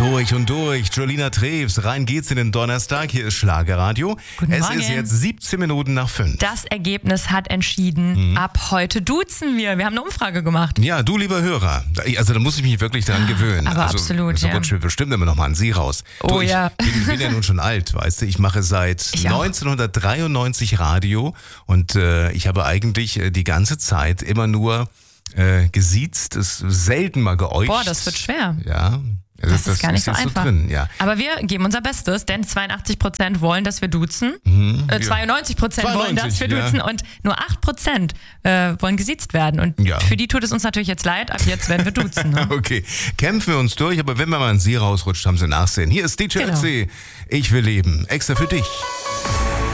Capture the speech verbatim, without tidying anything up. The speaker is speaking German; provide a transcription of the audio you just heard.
Durch und durch, Jolina Treves, rein geht's in den Donnerstag, hier ist Schlagerradio. Guten es Morgen. ist jetzt siebzehn Minuten nach fünf. Das Ergebnis hat entschieden, mhm. ab heute duzen wir. Wir haben eine Umfrage gemacht. Ja, du lieber Hörer, also da muss ich mich wirklich daran gewöhnen. Aber also, absolut, so ja. rutscht mir bestimmt immer noch mal an Sie raus. Oh du, ich ja. bin, bin ja nun schon alt, weißt du, ich mache seit Ich auch. neunzehnhundertdreiundneunzig Radio und äh, ich habe eigentlich äh, die ganze Zeit immer nur äh, gesiezt, es selten mal geäugt. Boah, das wird schwer. Ja. Das, das ist gar nicht so jetzt einfach. So drin, ja. Aber wir geben unser Bestes, denn zweiundachtzig Prozent wollen, dass wir duzen. Mhm, äh, ja. zweiundneunzig Prozent wollen, dass wir ja. duzen. Und nur acht Prozent äh, wollen gesiezt werden. Und Ja. für die tut es uns natürlich jetzt leid. Ab jetzt werden wir duzen. Ne? Okay, kämpfen wir uns durch, aber wenn man mal an Sie rausrutscht, haben Sie Nachsehen. Hier ist D J Genau. Ötzi. Ich will leben. Extra für dich.